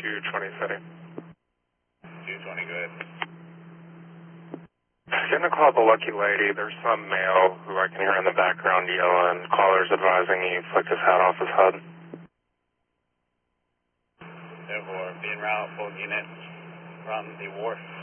220 City. 220, go ahead. Getting a call the Lucky Lady. There's some male who I can hear in the background yelling. Caller's advising he flicked his hat off his head. Therefore, being route, both units from the wharf.